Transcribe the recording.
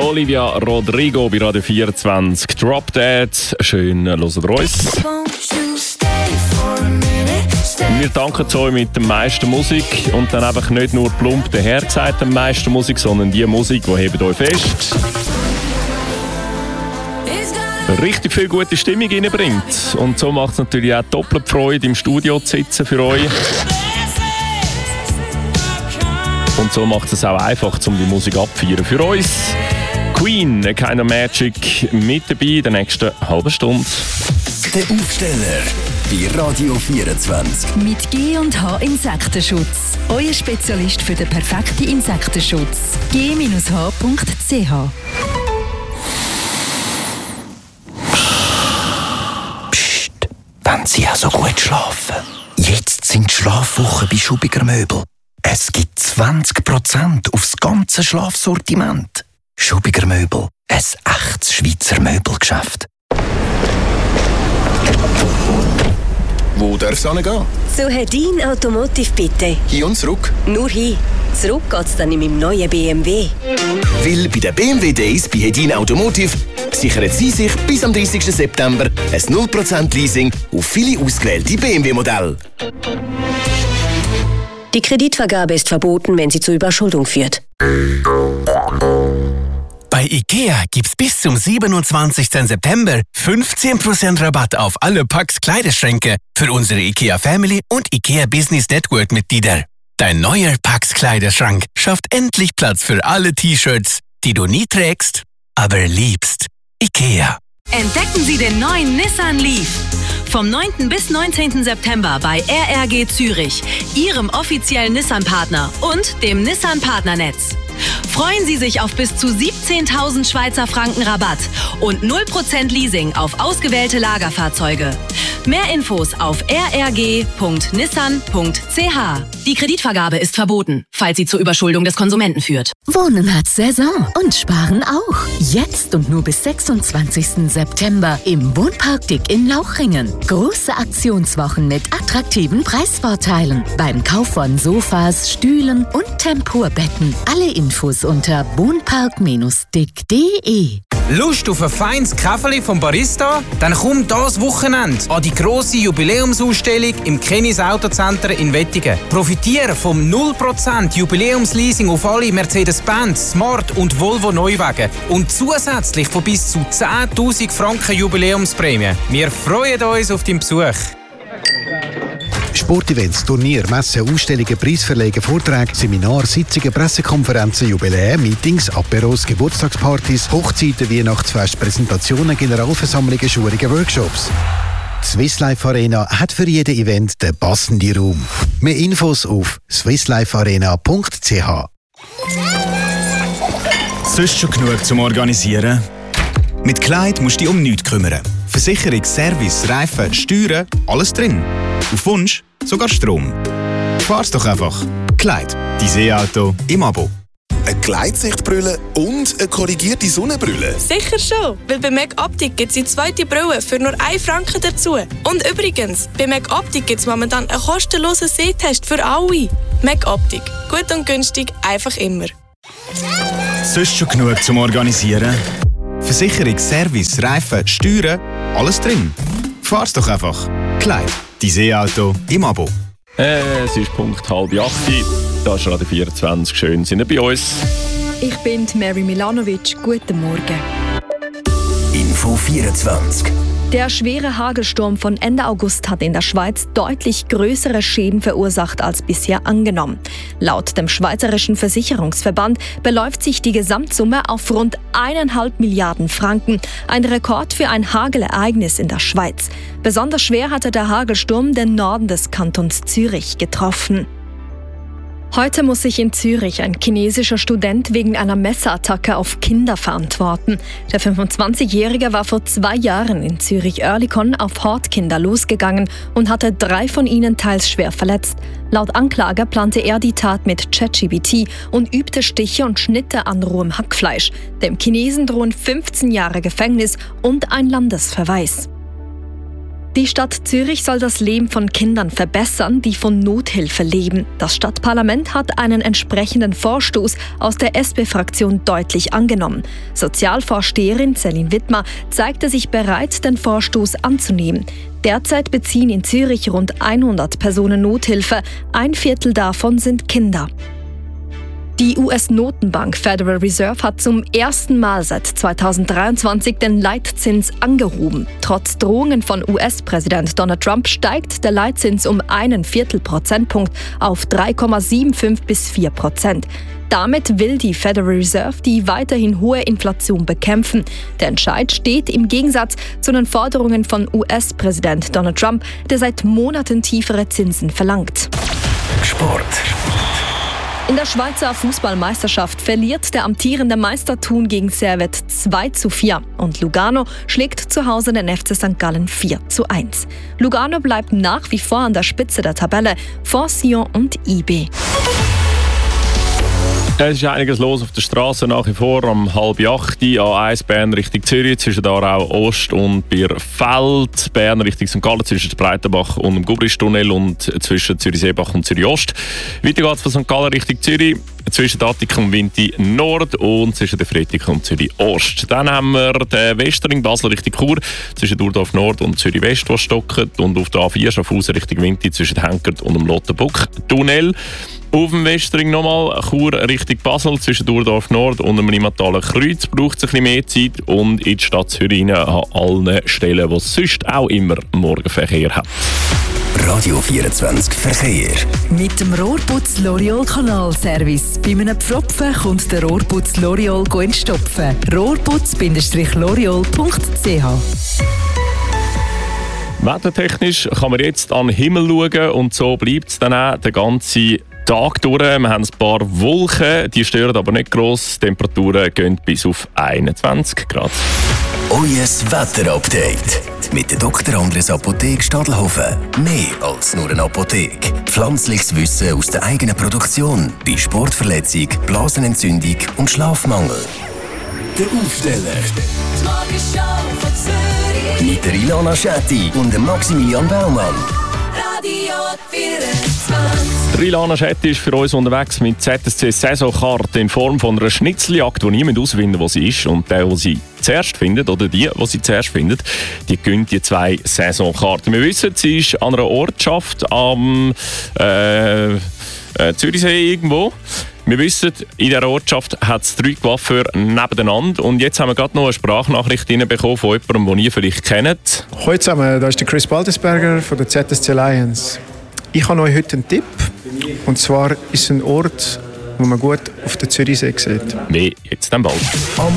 Olivia Rodrigo bei Radio 24. Drop Dead. Schön, hört ihr uns. Wir danken euch mit der meisten Musik und dann einfach nicht nur plump der Herr sagt der meisten Musik, sondern die Musik, die hebt euch fest. Richtig viel gute Stimmung reinbringt. Und so macht es natürlich auch doppelt Freude, im Studio zu sitzen für euch. Und so macht es auch einfach, um die Musik abzufeiern. Für uns Queen, A Kind of Magic, mit dabei in der nächsten halben Stunde. Der Aufsteller bei Radio 24. Mit G&H Insektenschutz. Euer Spezialist für den perfekten Insektenschutz. g-h.ch. Psst, wenn Sie auch so gut schlafen. Jetzt sind die Schlafwochen bei Schubiger Möbel. Es gibt 20% aufs ganze Schlafsortiment. Schubiger Möbel, ein echtes Schweizer Möbelgeschäft. Wo darf es hingehen? Zu Hedin Automotive bitte. Hin und zurück. Nur hin. Zurück geht's dann in meinem neuen BMW. Weil bei den BMW Days bei Hedin Automotive sichern Sie sich bis am 30. September ein 0% Leasing auf viele ausgewählte BMW-Modelle. Die Kreditvergabe ist verboten, wenn sie zur Überschuldung führt. Bei IKEA gibt's bis zum 27. September 15% Rabatt auf alle Packs Kleiderschränke für unsere IKEA Family und IKEA Business Network Mitglieder. Dein neuer Packs Kleiderschrank schafft endlich Platz für alle T-Shirts, die du nie trägst, aber liebst. IKEA. Entdecken Sie den neuen Nissan Leaf. Vom 9. bis 19. September bei RRG Zürich, Ihrem offiziellen Nissan-Partner und dem Nissan-Partnernetz. Freuen Sie sich auf bis zu 17.000 Schweizer Franken Rabatt und 0% Leasing auf ausgewählte Lagerfahrzeuge. Mehr Infos auf rrg.nissan.ch. Die Kreditvergabe ist verboten, falls sie zur Überschuldung des Konsumenten führt. Wohnen hat Saison und Sparen auch. Jetzt und nur bis 26. September im Wohnpark Dick in Lauchringen. Große Aktionswochen mit attraktiven Preisvorteilen. Beim Kauf von Sofas, Stühlen und Tempurbetten. Alle Infos unter wohnpark-dick.de. Lust auf ein feines Käferli vom Barista? Dann komm das Wochenende an die grosse Jubiläumsausstellung im Kenis Autocenter in Wettingen. Profitiere vom 0% Jubiläumsleasing auf alle Mercedes-Benz, Smart und Volvo Neuwagen und zusätzlich von bis zu 10.000 Franken Jubiläumsprämie. Wir freuen uns auf deinen Besuch. Sportevents, Turnier, Messen, Ausstellungen, Preisverlegen, Vorträge, Seminare, Sitzungen, Pressekonferenzen, Jubiläen, Meetings, Aperos, Geburtstagspartys, Hochzeiten, Weihnachtsfest, Präsentationen, Generalversammlungen, Schulungen, Workshops. Die Swiss Life Arena hat für jedes Event den passenden Raum. Mehr Infos auf swisslifearena.ch. Sonst schon genug zum Organisieren? Mit Kleid musst du dich um nichts kümmern. Versicherung, Service, Reifen, Steuern, alles drin. Auf Wunsch sogar Strom. Fahr's doch einfach. Kleid, dein E-Auto im Abo. Eine Gleitsichtbrille und eine korrigierte Sonnenbrille. Sicher schon, weil bei MacOptic gibt es die zweite Brille für nur 1 Franken dazu. Und übrigens, bei MacOptic gibt es momentan einen kostenlosen Sehtest für alle. MacOptic. Gut und günstig, einfach immer. Sonst schon genug zum Organisieren? Versicherung, Service, Reifen, Steuern, alles drin. Fahr's doch einfach. Kleid, dein E-Auto im Abo. Es ist Punkt 7:30. Da ist Radio 24. Schön sind ihr bei uns. Ich bin Mary Milanovic. Guten Morgen. Info 24. Der schwere Hagelsturm von Ende August hat in der Schweiz deutlich größere Schäden verursacht als bisher angenommen. Laut dem Schweizerischen Versicherungsverband beläuft sich die Gesamtsumme auf rund 1,5 Milliarden Franken, ein Rekord für ein Hagelereignis in der Schweiz. Besonders schwer hatte der Hagelsturm den Norden des Kantons Zürich getroffen. Heute muss sich in Zürich ein chinesischer Student wegen einer Messerattacke auf Kinder verantworten. Der 25-Jährige war vor 2 Jahren in Zürich-Oerlikon auf Hortkinder losgegangen und hatte 3 von ihnen teils schwer verletzt. Laut Anklage plante er die Tat mit ChatGPT und übte Stiche und Schnitte an rohem Hackfleisch. Dem Chinesen drohen 15 Jahre Gefängnis und ein Landesverweis. Die Stadt Zürich soll das Leben von Kindern verbessern, die von Nothilfe leben. Das Stadtparlament hat einen entsprechenden Vorstoß aus der SP-Fraktion deutlich angenommen. Sozialvorsteherin Céline Wittmer zeigte sich bereit, den Vorstoß anzunehmen. Derzeit beziehen in Zürich rund 100 Personen Nothilfe. 1/4 davon sind Kinder. Die US-Notenbank Federal Reserve hat zum ersten Mal seit 2023 den Leitzins angehoben. Trotz Drohungen von US-Präsident Donald Trump steigt der Leitzins um 1/4 Prozentpunkt auf 3,75 bis 4%. Damit will die Federal Reserve die weiterhin hohe Inflation bekämpfen. Der Entscheid steht im Gegensatz zu den Forderungen von US-Präsident Donald Trump, der seit Monaten tiefere Zinsen verlangt. Sport. In der Schweizer Fußballmeisterschaft verliert der amtierende Meister Thun gegen Servette 2:4 und Lugano schlägt zu Hause den FC St. Gallen 4:1. Lugano bleibt nach wie vor an der Spitze der Tabelle vor Sion und IB. Es ist einiges los auf der Straße nach wie vor. Um 7:30 A1 Bern Richtung Zürich, zwischen Aarau Ost und Bierfeld. Bern Richtung St. Gallen zwischen Breitenbach und dem Gubristunnel und zwischen Zürich-Seebach und Zürich Ost. Weiter geht es von St. Gallen Richtung Zürich, zwischen Attiken und Winti Nord und zwischen der Freitag und Zürich Ost. Dann haben wir den Westring Basel Richtung Chur, zwischen Durdorf Nord und Zürich West, was stockt. Und auf der A4 Schaffhausen Richtung Winti zwischen Henkert und dem Lottenbuck-Tunnel. Auf dem Westring nochmal Chur Richtung Basel zwischen Durdorf Nord und dem Limmatalen Kreuz braucht es ein bisschen mehr Zeit und in die Stadt Zürich an allen Stellen, wo es sonst auch immer Morgenverkehr hat. Radio 24 Verkehr. Mit dem Rohrputz L'Oreal Kanalservice. Bei einem Pfropfen kommt der Rohrputz L'Oreal entstopfen. Rohrputz-L'Oreal.ch. Wettertechnisch kann man jetzt an den Himmel schauen und so bleibt es dann auch den ganzen Tag durch. Wir haben ein paar Wolken, die stören aber nicht gross. Die Temperaturen gehen bis auf 21 Grad. Euer Wetterupdate mit der Dr. Andres Apotheke Stadelhofen. Mehr als nur eine Apotheke. Pflanzliches Wissen aus der eigenen Produktion bei Sportverletzung, Blasenentzündung und Schlafmangel. Der Aufsteller. Die Morgenshow von Zürich. Mit der Ilona Schetti und dem Maximilian Baumann. Radio 24. Ilana Schetti ist für uns unterwegs mit ZSC-Saisonkarte in Form von einer Schnitzeljagd, die niemand ausfinden, wo sie ist. Und der sie zuerst findet, oder die sie zuerst findet, die gönnt die 2 Saisonkarten. Wir wissen, sie ist an einer Ortschaft am Zürichsee irgendwo. Wir wissen, in dieser Ortschaft hat es 3 Coiffeure nebeneinander. Und jetzt haben wir gerade noch eine Sprachnachricht bekommen von jemandem, den ihr vielleicht kennt. Hallo zusammen, da ist der Chris Baldesberger von der ZSC Lions. Ich habe euch heute einen Tipp. Und zwar ist es ein Ort, wo man gut auf den Zürichsee sieht. Mehr jetzt dann bald. Am